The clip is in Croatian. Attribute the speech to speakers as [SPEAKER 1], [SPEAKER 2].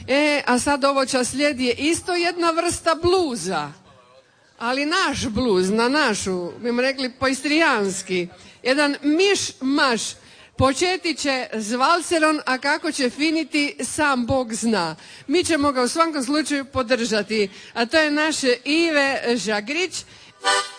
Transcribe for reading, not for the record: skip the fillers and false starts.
[SPEAKER 1] A sad ovo čas slijedi je isto jedna vrsta bluza, ali naš bluz, na našu, bimo rekli poistrijanski. Jedan miš-maš. Početi će s valserom, a kako će finiti, sam Bog zna. Mi ćemo ga u svakom slučaju podržati. A to je naše Ive Žagrić.